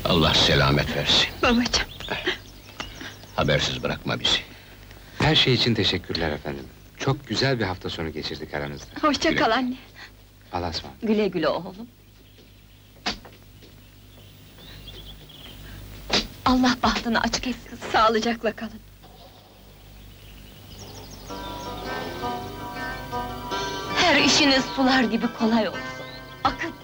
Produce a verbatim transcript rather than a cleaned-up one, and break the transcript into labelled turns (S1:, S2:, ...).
S1: Allah selamet versin.
S2: Babacığım!
S1: Habersiz bırakma bizi.
S3: Her şey için teşekkürler efendim. Çok güzel bir hafta sonu geçirdik aranızda.
S2: Hoşça
S1: Güle.
S2: kal anne!
S3: Allah'a ısmarladık.
S2: Güle güle oğlum! Allah bahtını açık etsin, sağlıcakla kalın! Her işiniz sular gibi kolay olsun! Akıp